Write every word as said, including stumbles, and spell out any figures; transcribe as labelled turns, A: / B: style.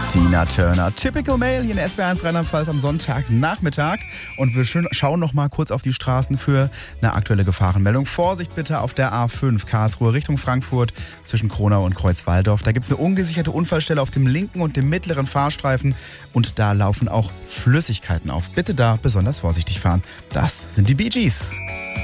A: Tina Turner, Typical Male hier in S W R eins Rheinland-Pfalz am Sonntagnachmittag. Und wir schauen noch mal kurz auf die Straßen für eine aktuelle Gefahrenmeldung. Vorsicht bitte auf der A fünf Karlsruhe Richtung Frankfurt zwischen Kronau und Kreuzwaldorf. Da gibt es eine ungesicherte Unfallstelle auf dem linken und dem mittleren Fahrstreifen. Und da laufen auch Flüssigkeiten auf. Bitte da besonders vorsichtig fahren. Das sind die Bee Gees.